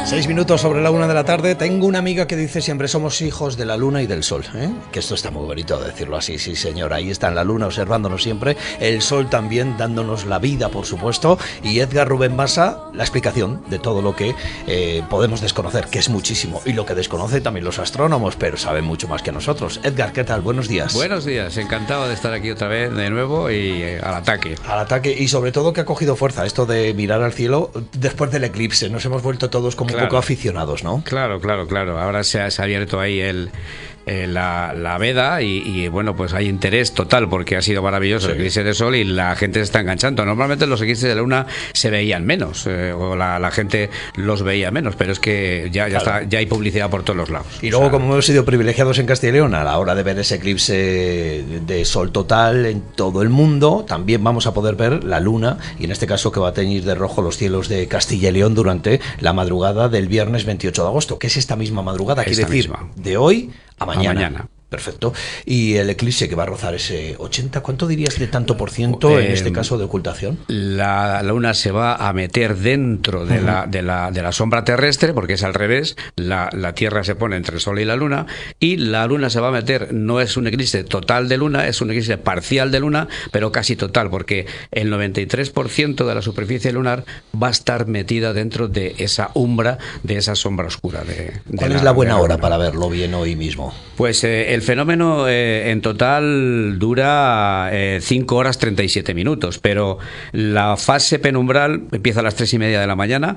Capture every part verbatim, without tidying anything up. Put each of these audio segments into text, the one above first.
Seis minutos sobre la una de la tarde. Tengo una amiga que dice siempre somos hijos de la luna y del sol, ¿eh? Que esto está muy bonito decirlo así, sí señor. Ahí está en la luna observándonos siempre, el sol también dándonos la vida, por supuesto. Y Edgar Rubén Basa, la explicación de todo lo que eh, podemos desconocer, que es muchísimo. Y lo que desconocen también los astrónomos, pero saben mucho más que nosotros. Edgar, ¿qué tal? Buenos días. Buenos días, encantado de estar aquí otra vez de nuevo y eh, al ataque. Al ataque, y sobre todo que ha cogido fuerza esto de mirar al cielo después del eclipse. Nos hemos vuelto todos como Claro. un poco aficionados, ¿no? Claro, claro, claro. Ahora se ha, se ha abierto ahí el, eh, la, la veda y, y bueno, pues hay interés total porque ha sido maravilloso Sí. el eclipse de sol y la gente se está enganchando. Normalmente los eclipses de la luna se veían menos eh, o la, la gente los veía menos, pero es que ya, ya, Claro. está, ya hay publicidad por todos los lados. Y O luego, sea, como hemos sido privilegiados en Castilla y León a la hora de ver ese eclipse de sol total en todo el mundo, también vamos a poder ver la luna, y en este caso que va a teñir de rojo los cielos de Castilla y León durante la madrugada del viernes veintiocho de agosto, que es esta misma madrugada, quiere Esta decir, misma. de hoy a mañana. A mañana. Perfecto. Y el eclipse que va a rozar ese ochenta, ¿cuánto dirías de tanto por ciento en Eh, este caso de ocultación? La luna se va a meter dentro de, Ujú. la, de, la, de la sombra terrestre, porque es al revés, la, la Tierra se pone entre el Sol y la Luna, y la luna se va a meter, no es un eclipse total de luna, es un eclipse parcial de luna, pero casi total, porque el noventa y tres por ciento de la superficie lunar va a estar metida dentro de esa umbra, de esa sombra oscura. De, de ¿Cuál es la buena de hora luna. para verlo bien hoy mismo? Pues eh, el fenómeno eh, en total dura cinco horas treinta y siete minutos, pero la fase penumbral empieza a las tres y media de la mañana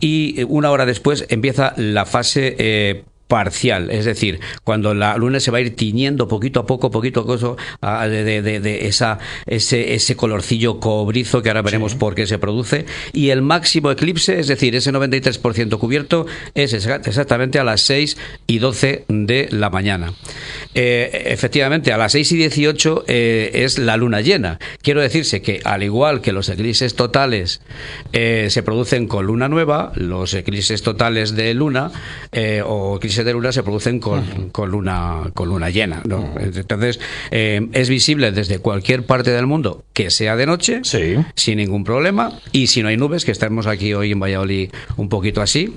y una hora después empieza la fase eh, parcial, es decir, cuando la luna se va a ir tiñendo poquito a poco, poquito a poco, a- de, de- de- de esa, ese, ese colorcillo cobrizo que ahora veremos Sí. por qué se produce, y el máximo eclipse, es decir, ese noventa y tres por ciento cubierto, es exa- exactamente a las seis y doce de la mañana. Eh, efectivamente, a las seis y dieciocho eh, es la luna llena. Quiero decirse que, al igual que los eclipses totales eh, se producen con luna nueva, los eclipses totales de luna eh, o eclipses de luna se producen con, uh-huh. con luna con luna llena, ¿no? Uh-huh. Entonces, eh, es visible desde cualquier parte del mundo que sea de noche, sí. sin ningún problema, y si no hay nubes, que estamos aquí hoy en Valladolid un poquito así,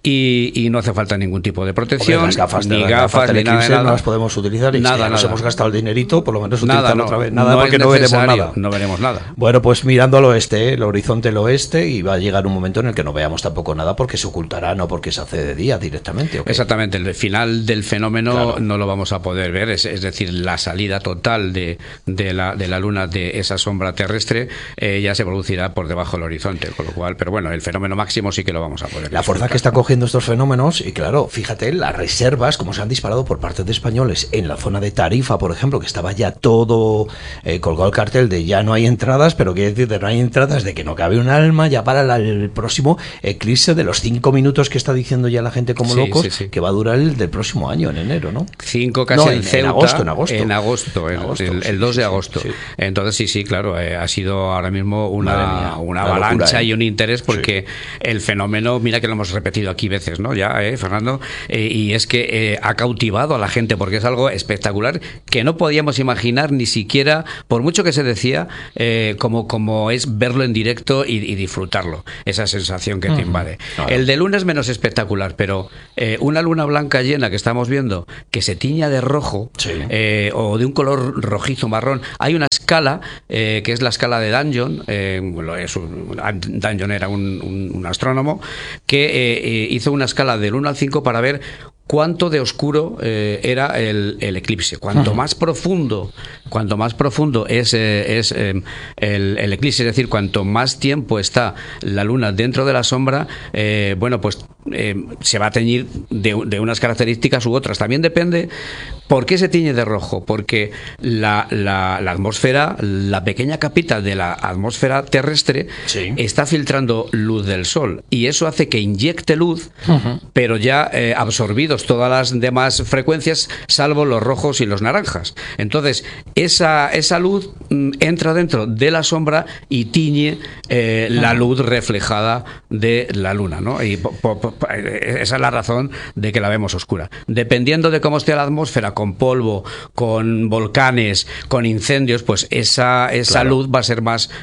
y, y no hace falta ningún tipo de protección, Hombre, las gafas, ni las gafas, gafas del ni nada, eclipse de nada. no las podemos utilizar, y nada, si ya nos nada. hemos gastado el dinerito, por lo menos Nada, utilizarlo no, otra vez. Nada, no porque es no veremos necesario, nada. No veremos nada. Bueno, pues mirando al oeste, el horizonte el oeste, y va a llegar un momento en el que no veamos tampoco nada porque se ocultará, no porque se hace de día directamente. ¿Okay? Exactamente, el final del fenómeno Claro. no lo vamos a poder ver, es, es decir, la salida total de, de, la, de la luna de esa sombra terrestre eh, ya se producirá por debajo del horizonte, con lo cual, pero bueno, el fenómeno máximo sí que lo vamos a poder ver. La fuerza que está cogiendo estos fenómenos, y claro, fíjate, las reservas, como se han disparado por parte de españoles en la zona de Tarifa, por ejemplo, que estaba ya todo eh, colgado el cartel de ya no hay entradas, pero quiere decir de no hay entradas, de que no cabe un alma, ya para la, el próximo eclipse de los cinco minutos que está diciendo ya la gente como Sí, locos, sí, sí. que va a durar el del próximo año, en enero, ¿no? Cinco casi No, en, en- en Ceuta, agosto, en agosto. En agosto, En el, agosto, el- sí, el dos sí, de sí, agosto. sí. Entonces sí, sí, claro, eh, ha sido ahora mismo Madre una, mía, una una avalancha locura, ¿eh? y un interés porque el fenómeno, mira que lo hemos repetido aquí veces, ¿no? Ya, eh, Fernando, eh, y es que eh, ha cautivado a la gente porque es algo espectacular que no podíamos imaginar ni siquiera, por mucho que se decía, eh, como, como es verlo en directo y, y disfrutarlo, esa sensación que te invade. Claro. El de luna es menos espectacular, pero eh, una luna blanca llena que estamos viendo, que se tiña de rojo, Sí. eh, o de un color rojizo marrón, hay una escala eh, que es la escala de Danjon, eh, bueno, es un, Danjon era un, un, un astrónomo que eh, eh, hizo una escala del uno al cinco para ver cuánto de oscuro eh, era el, el eclipse. Cuanto más profundo, cuanto más profundo es, eh, es eh, el, el eclipse, es decir, cuanto más tiempo está la luna dentro de la sombra, eh, bueno, pues eh, se va a teñir de, de unas características u otras. También depende por qué se tiñe de rojo, porque la, la, la atmósfera, la pequeña capita de la atmósfera terrestre Sí. está filtrando luz del sol y eso hace que inyecte luz, uh-huh. pero ya eh, absorbidos todas las demás frecuencias, salvo los rojos y los naranjas. Entonces, esa, esa luz mm, entra dentro de la sombra y tiñe eh, la luz reflejada de la luna, ¿no? Y po, po, po, esa es la razón de que la vemos oscura. Dependiendo de cómo esté la atmósfera, con polvo, con volcanes, con incendios, pues esa, esa Claro. luz va a ser más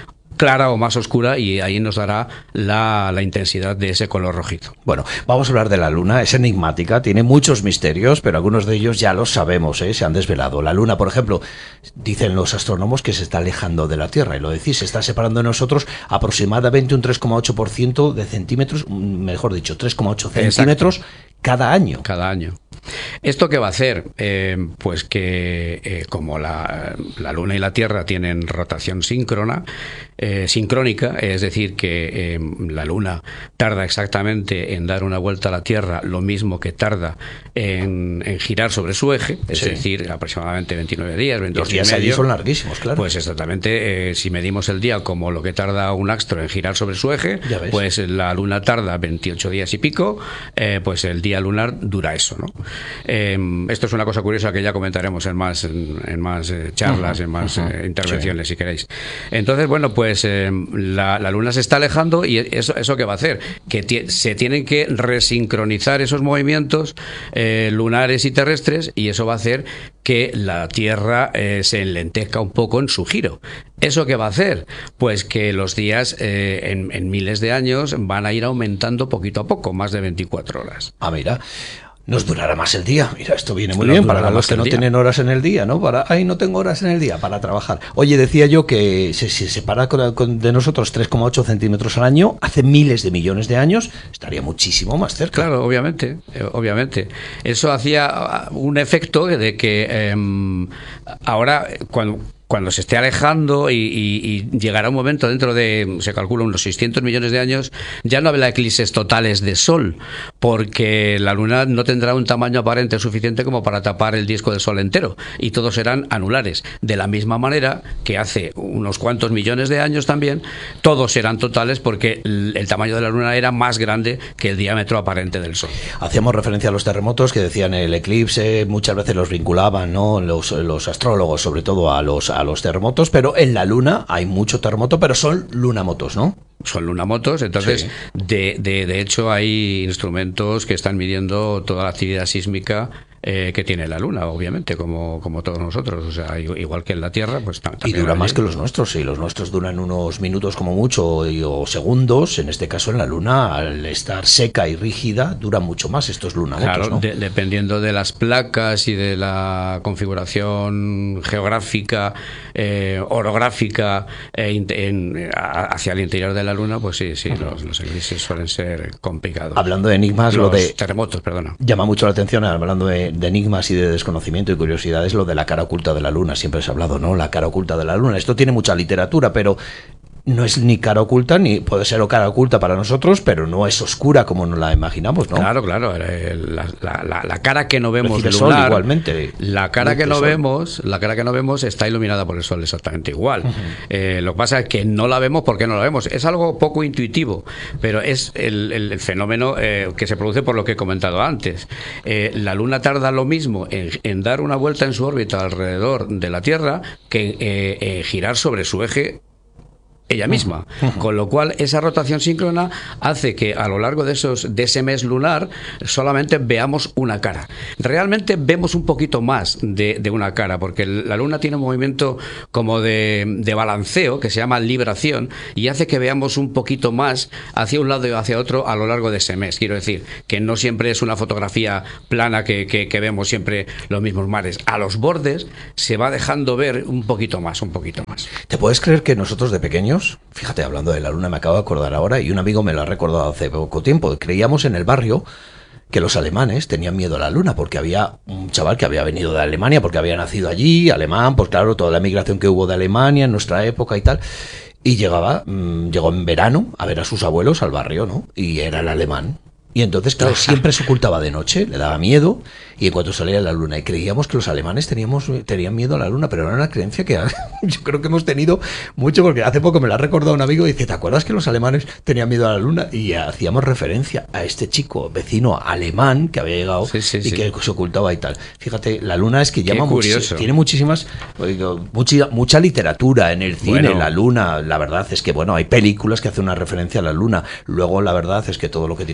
clara o más oscura, y ahí nos dará la, la intensidad de ese color rojizo. Bueno, vamos a hablar de la Luna. Es enigmática, tiene muchos misterios, pero algunos de ellos ya los sabemos, ¿eh? Se han desvelado. La Luna, por ejemplo, dicen los astrónomos que se está alejando de la Tierra, y lo decís, se está separando de nosotros aproximadamente un tres coma ocho por ciento de centímetros, mejor dicho, tres coma ocho centímetros. Exacto. Cada año. Cada año. ¿Esto qué va a hacer? Eh, pues que eh, como la, la Luna y la Tierra tienen rotación síncrona, eh, sincrónica, es decir, que eh, la Luna tarda exactamente en dar una vuelta a la Tierra lo mismo que tarda en, en girar sobre su eje, es sí. decir, aproximadamente veintinueve días, veintiocho Los días y medio, allí son larguísimos, claro. Pues exactamente, eh, si medimos el día como lo que tarda un astro en girar sobre su eje, pues la Luna tarda veintiocho días y pico, eh, pues el día lunar dura eso, ¿no? Eh, esto es una cosa curiosa que ya comentaremos en más, en, en más eh, charlas, uh-huh, en más uh-huh, eh, intervenciones, sí. si queréis. Entonces, bueno, pues eh, la, la Luna se está alejando, y eso, ¿eso qué va a hacer? Que t- se tienen que resincronizar esos movimientos eh, lunares y terrestres, y eso va a hacer que la Tierra eh, se enlentezca un poco en su giro. ¿Eso qué va a hacer? Pues que los días eh, en, en miles de años van a ir aumentando poquito a poco, más de veinticuatro horas. Ah, mira. Nos durará más el día. Mira, esto viene muy bien para los que no tienen horas en el día, ¿no? Para, ay, no tengo horas en el día para trabajar. Oye, decía yo que si se separa de nosotros tres coma ocho centímetros al año, hace miles de millones de años, estaría muchísimo más cerca. Claro, obviamente, obviamente. Eso hacía un efecto de que eh, ahora, cuando... cuando se esté alejando y, y, y llegará un momento dentro de, se calcula, unos seiscientos millones de años, ya no habrá eclipses totales de Sol, porque la Luna no tendrá un tamaño aparente suficiente como para tapar el disco del Sol entero, y todos serán anulares. De la misma manera que hace unos cuantos millones de años también, todos serán totales, porque el, el tamaño de la Luna era más grande que el diámetro aparente del Sol. Hacíamos referencia a los terremotos, que decían el eclipse, muchas veces los vinculaban, ¿no? Los, los astrólogos, sobre todo a los a los terremotos, pero en la Luna hay mucho terremoto, pero son lunamotos, ¿no? Son lunamotos, entonces sí. de, de, de hecho hay instrumentos que están midiendo toda la actividad sísmica eh, que tiene la Luna, obviamente, como, como todos nosotros, o sea, igual que en la Tierra, pues también. Y dura más que los nuestros, sí, los nuestros duran unos minutos como mucho, y, o segundos, en este caso en la Luna, al estar seca y rígida, dura mucho más estos lunamotos, claro, ¿no? de, dependiendo de las placas y de la configuración geográfica, eh, orográfica, eh, in, en, a, hacia el interior de la Luna, pues sí, sí, uh-huh. los, los eclipses suelen ser complicados. Hablando de enigmas, los lo de terremotos, perdona. Llama mucho la atención, hablando de, de enigmas y de desconocimiento y curiosidades, lo de la cara oculta de la Luna. Siempre se ha hablado, ¿no? La cara oculta de la Luna. Esto tiene mucha literatura, pero no es ni cara oculta, ni puede ser cara oculta para nosotros, pero no es oscura como nos la imaginamos, ¿no? Claro, claro. La, la, la, la cara que no vemos lunar, sol igualmente. La cara que no sol. vemos, la cara que no vemos está iluminada por el sol exactamente igual. Uh-huh. Eh, lo que pasa es que no la vemos porque no la vemos. Es algo poco intuitivo, pero es el, el, el fenómeno eh, que se produce por lo que he comentado antes. Eh, la Luna tarda lo mismo en, en dar una vuelta en su órbita alrededor de la Tierra que eh, eh, girar sobre su eje ella misma, uh-huh. con lo cual esa rotación síncrona hace que a lo largo de esos de ese mes lunar solamente veamos una cara. Realmente vemos un poquito más de, de una cara, porque la Luna tiene un movimiento como de, de balanceo que se llama libración, y hace que veamos un poquito más hacia un lado y hacia otro a lo largo de ese mes. Quiero decir que no siempre es una fotografía plana que, que, que vemos siempre los mismos mares. A los bordes se va dejando ver un poquito más, un poquito más. ¿Te puedes creer que nosotros de pequeños, fíjate, hablando de la Luna, me acabo de acordar ahora, y un amigo me lo ha recordado hace poco tiempo, creíamos en el barrio que los alemanes tenían miedo a la Luna, porque había un chaval que había venido de Alemania, porque había nacido allí, alemán, pues claro, toda la migración que hubo de Alemania en nuestra época y tal, y llegaba, mmm, llegó en verano a ver a sus abuelos al barrio, ¿no? Y era el alemán. Y entonces, claro, siempre se ocultaba de noche, le daba miedo, y en cuanto salía la Luna, y creíamos que los alemanes teníamos tenían miedo a la Luna, pero era una creencia que yo creo que hemos tenido mucho, porque hace poco me lo ha recordado un amigo y dice, ¿te acuerdas que los alemanes tenían miedo a la Luna? Y hacíamos referencia a este chico vecino alemán que había llegado sí, sí, y sí. que se ocultaba y tal. Fíjate, la Luna es que llama mucho, tiene muchísimas, mucha, mucha literatura en el cine, bueno. La Luna, la verdad es que, bueno, hay películas que hacen una referencia a la Luna, luego la verdad es que todo lo que tiene que ver con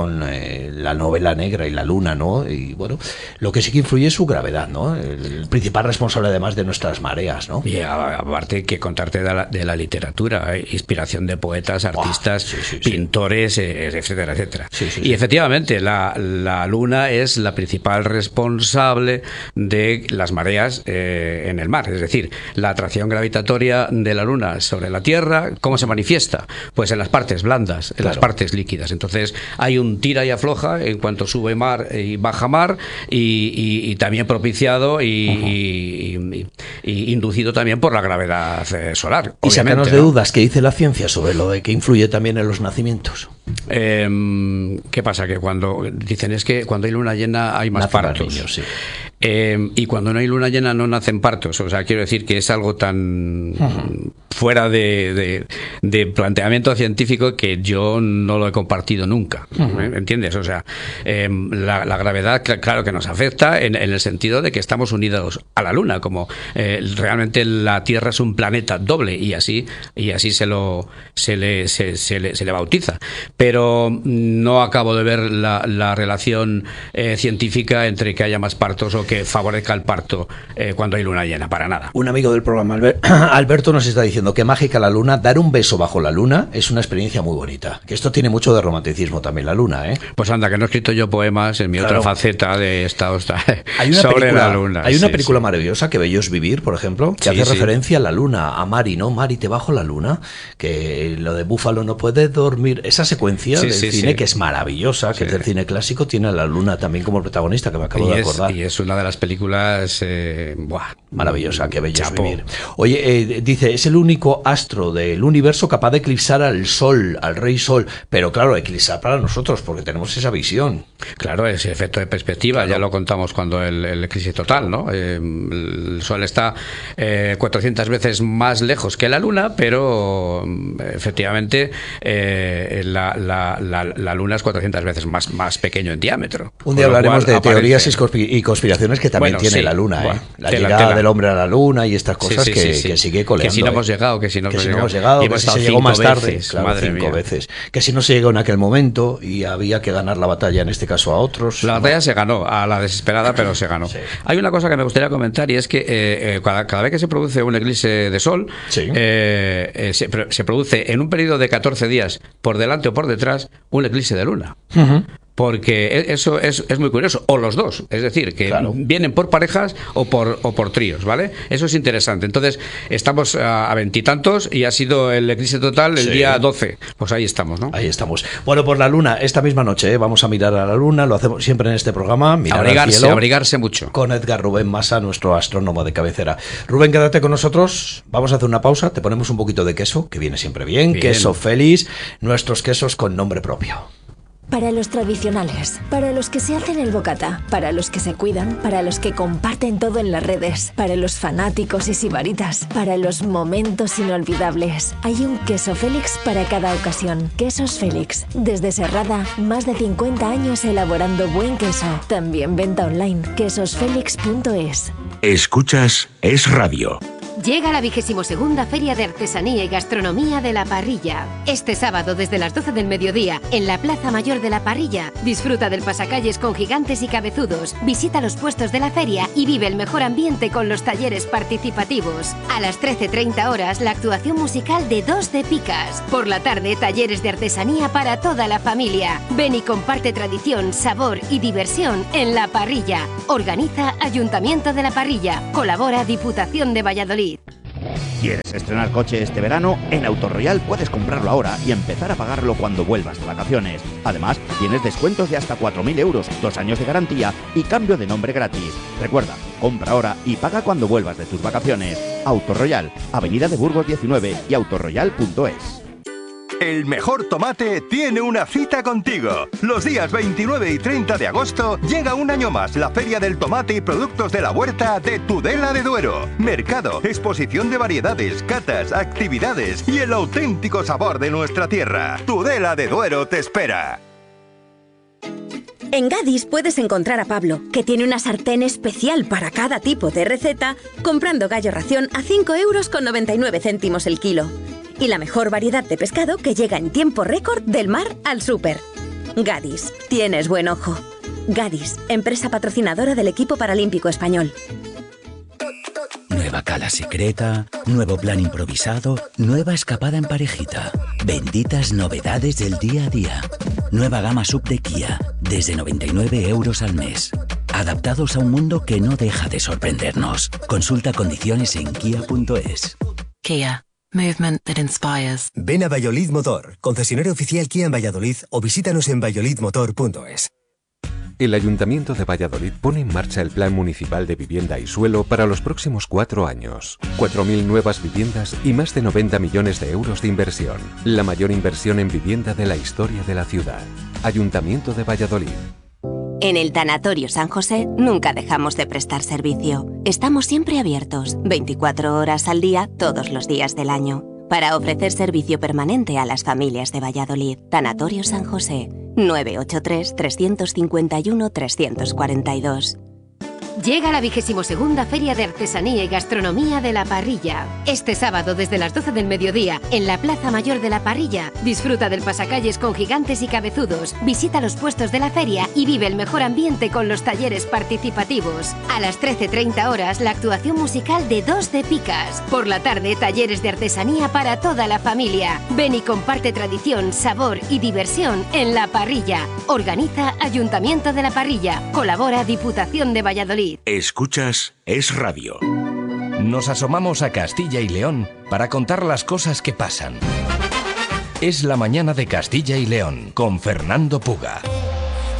con eh, la novela negra y la luna, ¿no? Y bueno, lo que sí que influye es su gravedad, ¿no? El principal responsable además de nuestras mareas, ¿no? Y a, aparte que contarte de la, de la literatura, eh, inspiración de poetas, artistas, oh, sí, sí, pintores, sí. Eh, etcétera, etcétera. Sí, sí, y sí. efectivamente, la, la luna es la principal responsable de las mareas eh, en el mar. Es decir, la atracción gravitatoria de la luna sobre la Tierra, ¿cómo se manifiesta? Pues en las partes blandas, en claro. las partes líquidas. Entonces, hay un tira y afloja en cuanto sube mar y baja mar, y, y, y también propiciado y, uh-huh. y, y, y inducido también por la gravedad eh, solar. Y sácanos de ¿no? dudas, ¿qué dice la ciencia sobre lo de que influye también en los nacimientos? Eh, ¿Qué pasa? Que cuando dicen es que cuando hay luna llena hay más Nacen partos. Más niños, sí. Eh, y cuando no hay luna llena no nacen partos. O sea, quiero decir que es algo tan uh-huh. fuera de, de, de planteamiento científico que yo no lo he compartido nunca. Uh-huh. ¿eh? ¿Entiendes? O sea, eh, la, la gravedad, claro que nos afecta en, en el sentido de que estamos unidos a la luna, como eh, realmente la Tierra es un planeta doble, y así y así se lo se le se, se le, se le bautiza. Pero no acabo de ver la, la relación eh, científica entre que haya más partos o que favorezca el parto eh, cuando hay luna llena, para nada. Un amigo del programa, Albert, Alberto, nos está diciendo que mágica la luna, dar un beso bajo la luna es una experiencia muy bonita. Que esto tiene mucho de romanticismo también, la luna, ¿eh? Pues anda, que no he escrito yo poemas en mi claro. otra faceta de esta, esta hay una sobre película, la luna. Hay una sí, película sí. maravillosa, que Bello es vivir, por ejemplo, que sí, hace sí. referencia a la luna, a Mari, ¿no? Mari, te bajo la luna, que lo de Búfalo no puede dormir. Esa secuencia sí, del sí, cine, sí. que es maravillosa, que sí. es del cine clásico, tiene a la luna también como protagonista, que me acabo y de es, acordar. Y es una de las películas eh, buah, maravillosa, que Bello chapo. es vivir. Oye, eh, dice, es el único astro del universo capaz de eclipsar al Sol, al Rey Sol, pero claro, eclipsar para nosotros, porque tenemos esa visión. Claro, ese efecto de perspectiva, claro. ya lo contamos cuando el, el eclipse total, ¿no? Eh, el Sol está eh, cuatrocientas veces más lejos que la Luna, pero efectivamente eh, la, la, la, la Luna es cuatrocientas veces más, más pequeño en diámetro. Un día hablaremos de aparece... teorías y conspiraciones que también bueno, tiene sí, la Luna, bueno, ¿eh? La tela, llegada tela. del hombre a la Luna y estas cosas sí, sí, que, sí, sí. que sigue coleando. Que si no ¿eh? hemos llegado, que si no, que hemos, si no llegado. hemos llegado, que si se llegó más tarde, veces, claro, madre cinco mía. veces. Que si no se llegó en aquel momento y había que ganar la batalla, en este caso a otros. La batalla se ganó, a la desesperada, pero se ganó. Sí. Hay una cosa que me gustaría comentar, y es que eh, eh, cada, cada vez que se produce un eclipse de sol, sí. eh, eh, se, se produce en un periodo de catorce días, por delante o por detrás, un eclipse de luna. Uh-huh. Porque eso es, es muy curioso, o los dos, es decir, que claro. vienen por parejas o por o por tríos, ¿vale? Eso es interesante. Entonces, estamos a veintitantos y, y ha sido el eclipse total el sí. día doce. Pues ahí estamos, ¿no? Ahí estamos. Bueno, por la luna, esta misma noche, ¿eh? Vamos a mirar a la luna, lo hacemos siempre en este programa. Mirar abrigarse, al cielo, abrigarse mucho. Con Edgar Rubén Massa, nuestro astrónomo de cabecera. Rubén, quédate con nosotros, vamos a hacer una pausa, te ponemos un poquito de queso, que viene siempre bien, bien. Queso Félix, nuestros quesos con nombre propio. Para los tradicionales, para los que se hacen el bocata, para los que se cuidan, para los que comparten todo en las redes, para los fanáticos y sibaritas, para los momentos inolvidables. Hay un queso Félix para cada ocasión. Quesos Félix. Desde Serrada, más de cincuenta años elaborando buen queso. También venta online, quesos félix punto es. Escuchas Es Radio. Llega la vigésimo segunda Feria de Artesanía y Gastronomía de La Parrilla. Este sábado desde las doce del mediodía, en la Plaza Mayor de La Parrilla, disfruta del pasacalles con gigantes y cabezudos, visita los puestos de la feria y vive el mejor ambiente con los talleres participativos. A las trece treinta horas, la actuación musical de Dos de Picas. Por la tarde, talleres de artesanía para toda la familia. Ven y comparte tradición, sabor y diversión en La Parrilla. Organiza Ayuntamiento de La Parrilla. Colabora Diputación de Valladolid. ¿Quieres estrenar coche este verano? En Autoroyal puedes comprarlo ahora y empezar a pagarlo cuando vuelvas de vacaciones. Además, tienes descuentos de hasta cuatro mil euros, dos años de garantía y cambio de nombre gratis. Recuerda, compra ahora y paga cuando vuelvas de tus vacaciones. Autoroyal, Avenida de Burgos diecinueve y autoroyal punto es. El mejor tomate tiene una cita contigo. Los días veintinueve y treinta de agosto llega un año más la Feria del Tomate y Productos de la Huerta de Tudela de Duero. Mercado, exposición de variedades, catas, actividades y el auténtico sabor de nuestra tierra. Tudela de Duero te espera. En Gadis puedes encontrar a Pablo, que tiene una sartén especial para cada tipo de receta, comprando gallo ración a cinco euros con noventa y nueve céntimos el kilo. Y la mejor variedad de pescado que llega en tiempo récord del mar al súper. Gadis, tienes buen ojo. Gadis, empresa patrocinadora del equipo paralímpico español. Nueva cala secreta, nuevo plan improvisado, nueva escapada en parejita. Benditas novedades del día a día. Nueva gama sub de Kia, desde noventa y nueve euros al mes. Adaptados a un mundo que no deja de sorprendernos. Consulta condiciones en kia punto es. Kia. Movement that inspires. Ven a Valladolid Motor, concesionario oficial Kia en Valladolid, o visítanos en valladolid motor punto es. El Ayuntamiento de Valladolid pone en marcha el Plan Municipal de Vivienda y Suelo para los próximos cuatro años. cuatro mil nuevas viviendas y más de noventa millones de euros de inversión. La mayor inversión en vivienda de la historia de la ciudad. Ayuntamiento de Valladolid. En el Tanatorio San José nunca dejamos de prestar servicio. Estamos siempre abiertos, veinticuatro horas al día, todos los días del año, para ofrecer servicio permanente a las familias de Valladolid. Tanatorio San José, nueve ocho tres, tres cinco uno, tres cuatro dos. Llega la vigésimo segunda Feria de Artesanía y Gastronomía de La Parrilla. Este sábado desde las doce del mediodía, en la Plaza Mayor de La Parrilla, disfruta del pasacalles con gigantes y cabezudos, visita los puestos de la feria y vive el mejor ambiente con los talleres participativos. A las trece treinta horas, la actuación musical de Dos de Picas. Por la tarde, talleres de artesanía para toda la familia. Ven y comparte tradición, sabor y diversión en La Parrilla. Organiza Ayuntamiento de La Parrilla. Colabora Diputación de Valladolid. Escuchas Es Radio. Nos asomamos a Castilla y León para contar las cosas que pasan. Es la mañana de Castilla y León con Fernando Puga.